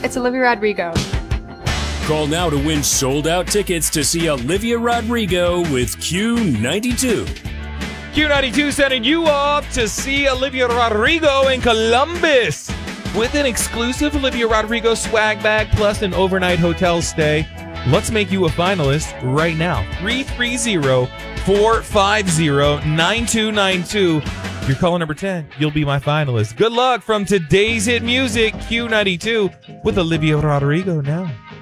It's Olivia Rodrigo. Call now to win sold-out tickets to see Olivia Rodrigo with Q92. Q92 sending you off to see Olivia Rodrigo in Columbus with an exclusive Olivia Rodrigo swag bag plus an overnight hotel stay. Let's make you a finalist right now. 330-450-9292. You're caller number 10. You'll be my finalist. Good luck from today's hit music, Q92, with Olivia Rodrigo now.